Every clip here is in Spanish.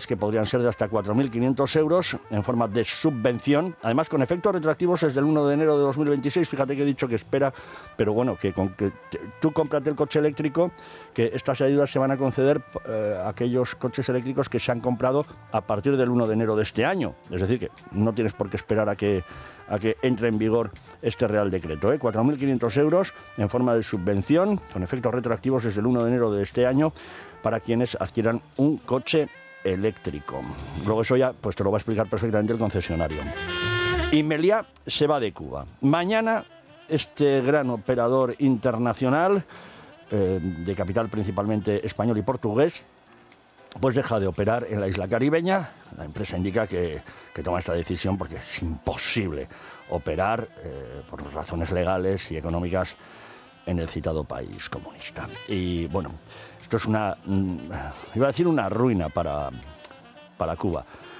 ayudas que podrían ser de hasta 4.500 euros en forma de subvención, además con efectos retroactivos desde el 1 de enero de 2026. Fíjate que he dicho que espera, pero bueno, que tú cómprate el coche eléctrico, que estas ayudas se van a conceder a aquellos coches eléctricos que se han comprado a partir del 1 de enero de este año. Es decir, que no tienes por qué esperar a que entre en vigor este Real Decreto. 4.500 euros en forma de subvención, con efectos retroactivos desde el 1 de enero de este año, para quienes adquieran un coche eléctrico. Luego eso ya pues te lo va a explicar perfectamente el concesionario. Y Meliá se va de Cuba. Mañana este gran operador internacional, de capital principalmente español y portugués, pues deja de operar en la isla caribeña. La empresa indica que toma esta decisión porque es imposible operar por razones legales y económicas en el citado país comunista. Y bueno, esto es iba a decir una ruina para Cuba.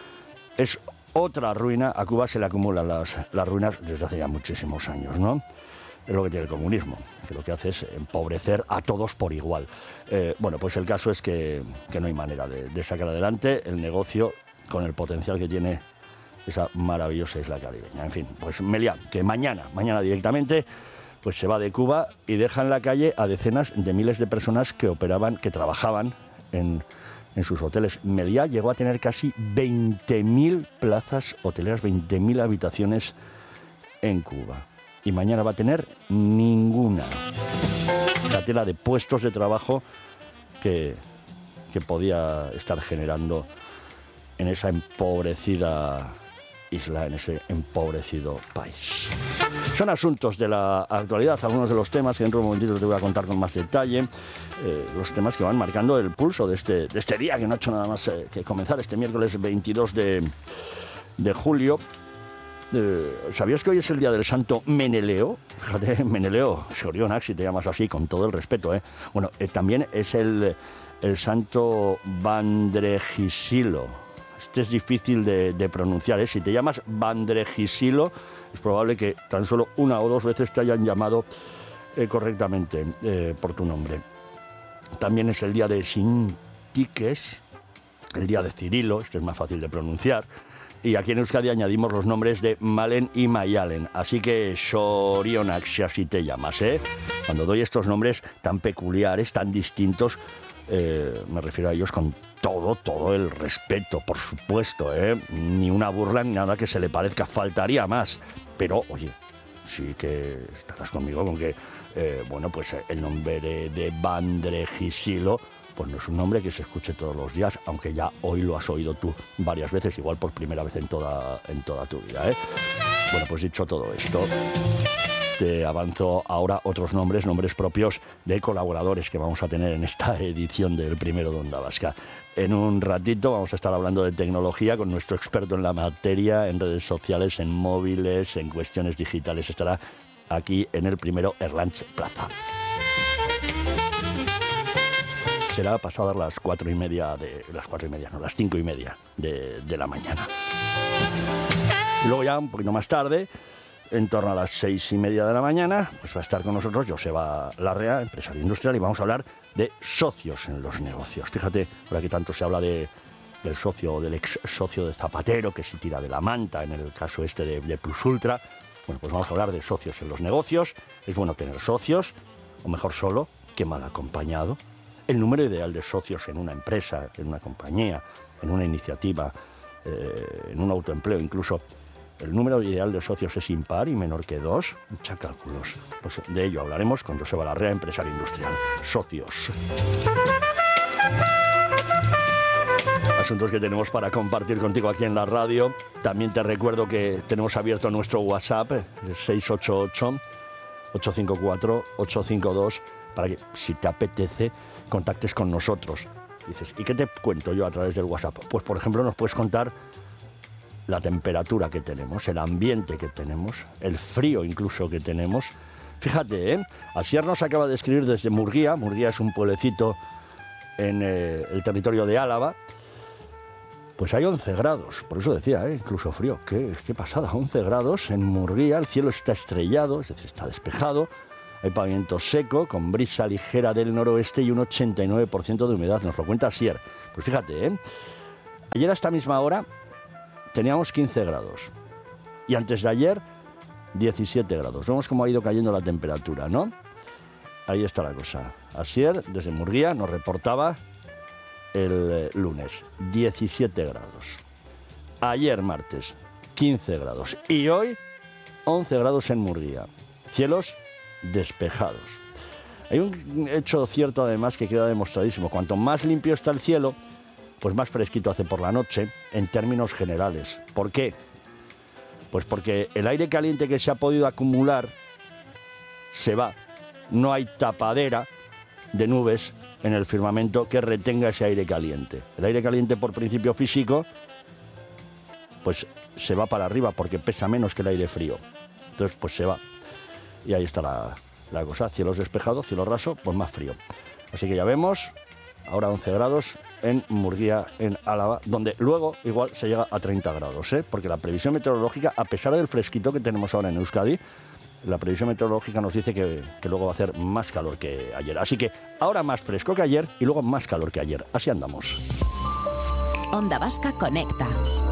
Es otra ruina. A Cuba se le acumulan las ruinas desde hace ya muchísimos años, ¿no? Es lo que tiene el comunismo, que lo que hace es empobrecer a todos por igual. Bueno, pues el caso es que no hay manera de sacar adelante el negocio con el potencial que tiene esa maravillosa isla caribeña. En fin, pues Meliá, que mañana directamente, pues se va de Cuba y deja en la calle a decenas de miles de personas que trabajaban en sus hoteles. Meliá llegó a tener casi 20.000 plazas hoteleras, 20.000 habitaciones en Cuba. Y mañana va a tener ninguna. La tela de puestos de trabajo que podía estar generando en esa empobrecida isla, en ese empobrecido país. Son asuntos de la actualidad, algunos de los temas que dentro de un momentito te voy a contar con más detalle, los temas que van marcando el pulso de este día, que no ha hecho nada más que comenzar, este miércoles 22 de julio. ¿Sabías que hoy es el día del santo Meneleo? Fíjate, Meneleo, Sorionac, si te llamas así, con todo el respeto, ¿eh? Bueno, también es el santo Vandregisilo. Este es difícil de pronunciar, ¿eh? Si te llamas Vandregisilo, es probable que tan solo una o dos veces te hayan llamado correctamente por tu nombre. También es el día de Sintiques, el día de Cirilo, este es más fácil de pronunciar. Y aquí en Euskadi añadimos los nombres de Malen y Mayalen. Así que Sorionac, si así te llamas, ¿eh? Cuando doy estos nombres tan peculiares, tan distintos, me refiero a ellos con todo el respeto, por supuesto, ¿eh? Ni una burla ni nada que se le parezca, faltaría más. Pero, oye, sí que estarás conmigo con que, bueno, pues el nombre de Vandregisilo, pues no es un nombre que se escuche todos los días, aunque ya hoy lo has oído tú varias veces, igual por primera vez en toda tu vida, ¿eh? Bueno, pues dicho todo esto, te avanzo ahora otros nombres propios de colaboradores que vamos a tener en esta edición del primero de Onda Vasca. En un ratito vamos a estar hablando de tecnología con nuestro experto en la materia, en redes sociales, en móviles, en cuestiones digitales. Estará aquí en el primero Erlanz Plaza. Será pasadas las 5:30 de la mañana. Y luego ya un poquito más tarde, en torno a las 6:30 de la mañana, pues va a estar con nosotros Joseba Larrea, empresario industrial, y vamos a hablar de socios en los negocios. Fíjate, ahora que tanto se habla del socio o del ex socio de Zapatero, que se tira de la manta en el caso este de Plus Ultra. Bueno, pues vamos a hablar de socios en los negocios. Es bueno tener socios, o mejor solo, que mal acompañado. El número ideal de socios en una empresa, en una compañía, en una iniciativa, en un autoempleo incluso, el número ideal de socios es impar y menor que 2. Echa cálculos. Pues de ello hablaremos con Joseba Larrea, empresario industrial. Socios. Asuntos que tenemos para compartir contigo aquí en la radio. También te recuerdo que tenemos abierto nuestro WhatsApp, 688-854-852, para que, si te apetece, contactes con nosotros. Dices, ¿y qué te cuento yo a través del WhatsApp? Pues, por ejemplo, nos puedes contar la temperatura que tenemos, el ambiente que tenemos, el frío incluso que tenemos. Fíjate, Asier nos acaba de escribir desde Murguía. Murguía es un pueblecito en el territorio de Álava. Pues hay 11 grados, por eso decía, incluso frío. Qué pasada, 11 grados en Murguía, el cielo está estrellado, es decir, está despejado. Hay pavimento seco, con brisa ligera del noroeste y un 89% de humedad. Nos lo cuenta Asier. Pues fíjate, Ayer a esta misma hora teníamos 15 grados y antes de ayer 17 grados. Vemos cómo ha ido cayendo la temperatura, ¿no? Ahí está la cosa. Asier, desde Murguía, nos reportaba el lunes 17 grados. Ayer martes 15 grados y hoy 11 grados en Murguía. Cielos despejados. Hay un hecho cierto además que queda demostradísimo. Cuanto más limpio está el cielo, pues más fresquito hace por la noche en términos generales. ¿Por qué? Pues porque el aire caliente que se ha podido acumular se va. No hay tapadera de nubes en el firmamento que retenga ese aire caliente. El aire caliente, por principio físico, pues se va para arriba porque pesa menos que el aire frío. Entonces, pues se va. Y ahí está la cosa. Cielos despejados, cielo raso, pues más frío. Así que ya vemos, ahora 11 grados en Murguía, en Álava, donde luego igual se llega a 30 grados, ¿eh? Porque la previsión meteorológica, a pesar del fresquito que tenemos ahora en Euskadi, la previsión meteorológica nos dice que luego va a hacer más calor que ayer. Así que ahora más fresco que ayer y luego más calor que ayer. Así andamos. Onda Vasca Conecta.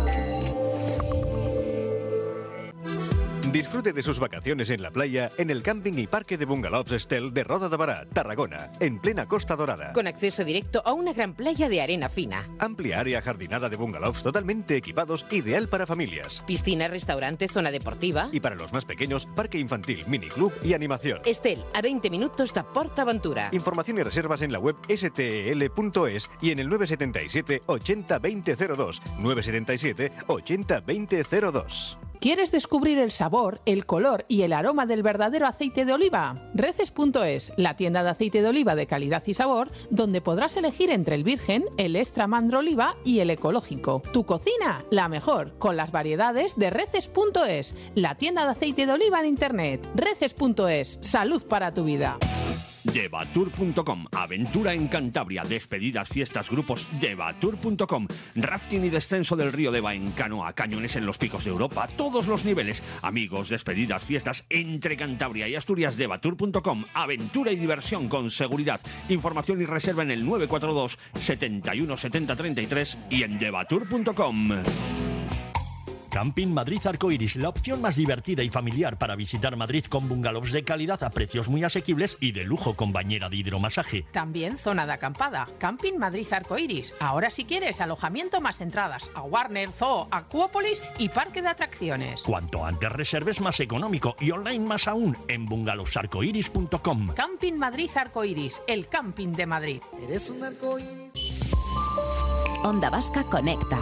Disfrute de sus vacaciones en la playa en el camping y parque de bungalows Estel de Roda de Bará, Tarragona, en plena Costa Dorada. Con acceso directo a una gran playa de arena fina. Amplia área jardinada de bungalows totalmente equipados, ideal para familias. Piscina, restaurante, zona deportiva. Y para los más pequeños, parque infantil, miniclub y animación. Estel, a 20 minutos de PortAventura. Información y reservas en la web stel.es y en el 977 80 2002. 977 80 2002. ¿Quieres descubrir el sabor, el color y el aroma del verdadero aceite de oliva? Reces.es, la tienda de aceite de oliva de calidad y sabor, donde podrás elegir entre el virgen, el extra mandro oliva y el ecológico. Tu cocina, la mejor, con las variedades de Reces.es, la tienda de aceite de oliva en internet. Reces.es, salud para tu vida. Llevatour.com, aventura en Cantabria, despedidas, fiestas, grupos. Llevatour.com, rafting y descenso del río Deva en canoa, cañones en los picos de Europa, todos los niveles. Amigos, despedidas, fiestas entre Cantabria y Asturias. Llevatour.com, aventura y diversión con seguridad. Información y reserva en el 942 71 70 33 y en Llevatour.com. Camping Madrid Arcoiris, la opción más divertida y familiar para visitar Madrid con bungalows de calidad a precios muy asequibles y de lujo con bañera de hidromasaje. También zona de acampada. Camping Madrid Arcoiris. Ahora si quieres alojamiento más entradas a Warner, Zoo, Acuópolis y parque de atracciones. Cuanto antes reserves más económico y online más aún en bungalowsarcoiris.com. Camping Madrid Arcoiris, el camping de Madrid. Eres un arcoíris. Onda Vasca Conecta.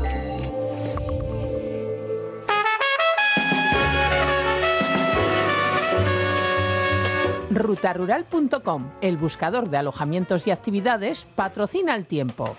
Rutarural.com, el buscador de alojamientos y actividades, patrocina el tiempo.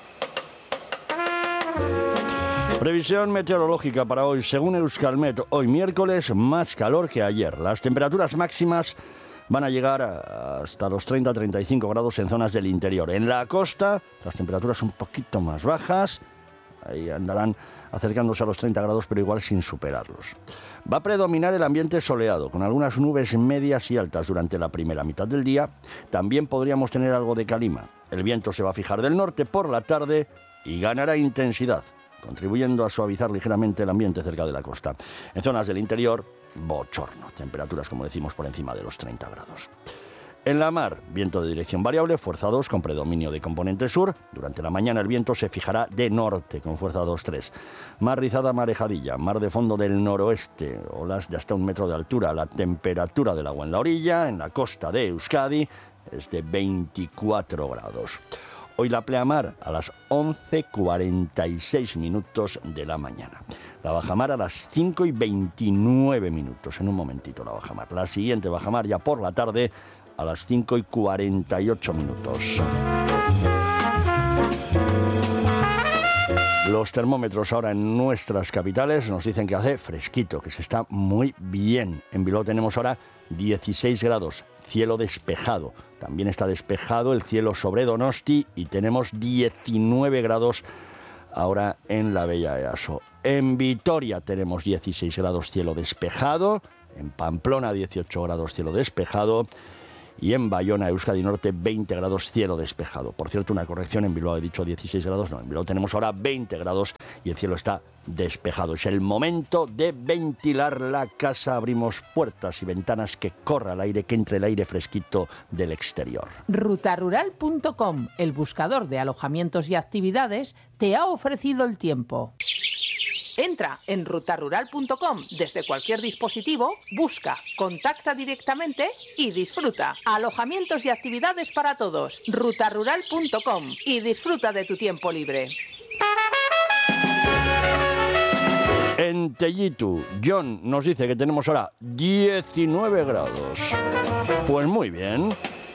Previsión meteorológica para hoy. Según Euskalmet, hoy miércoles más calor que ayer. Las temperaturas máximas van a llegar hasta los 30-35 grados en zonas del interior. En la costa, las temperaturas un poquito más bajas. Ahí andarán acercándose a los 30 grados, pero igual sin superarlos. Va a predominar el ambiente soleado, con algunas nubes medias y altas durante la primera mitad del día. También podríamos tener algo de calima. El viento se va a fijar del norte por la tarde y ganará intensidad, contribuyendo a suavizar ligeramente el ambiente cerca de la costa. En zonas del interior, bochorno. Temperaturas, como decimos, por encima de los 30 grados. En la mar, viento de dirección variable, fuerza 2 con predominio de componente sur. Durante la mañana el viento se fijará de norte con fuerza 2-3. Mar rizada, marejadilla, mar de fondo del noroeste, olas de hasta 1 metro de altura. La temperatura del agua en la orilla, en la costa de Euskadi, es de 24 grados. Hoy la pleamar a las 11:46 minutos de la mañana. La bajamar a las 5:29 minutos. En un momentito la bajamar. La siguiente bajamar ya por la tarde a las 5:48 minutos. Los termómetros ahora en nuestras capitales nos dicen que hace fresquito, que se está muy bien. En Bilbao tenemos ahora 16 grados, cielo despejado. También está despejado el cielo sobre Donosti y tenemos 19 grados ahora en la Bella Easo. En Vitoria tenemos 16 grados, cielo despejado. En Pamplona 18 grados, cielo despejado. y en Bayona, Euskadi Norte, 20 grados, cielo despejado. Por cierto, una corrección, en Bilbao he dicho 16 grados, no, en Bilbao tenemos ahora 20 grados y el cielo está despejado. Es el momento de ventilar la casa, abrimos puertas y ventanas, que corra el aire, que entre el aire fresquito del exterior. Rutarural.com, el buscador de alojamientos y actividades, te ha ofrecido el tiempo. Entra en rutarural.com desde cualquier dispositivo, busca, contacta directamente y disfruta. Alojamientos y actividades para todos. Rutarural.com y disfruta de tu tiempo libre. En Tellitu, John nos dice que tenemos ahora 19 grados. Pues muy bien.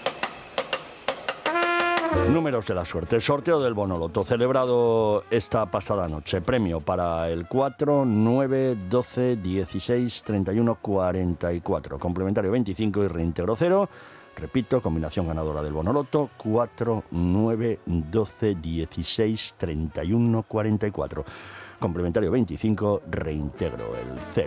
Números de la suerte. Sorteo del Bonoloto celebrado esta pasada noche. Premio para el 4, 9, 12, 16, 31, 44. Complementario 25 y reintegro 0. Repito, combinación ganadora del Bonoloto: 4, 9, 12, 16, 31, 44. Complementario 25, reintegro el 0.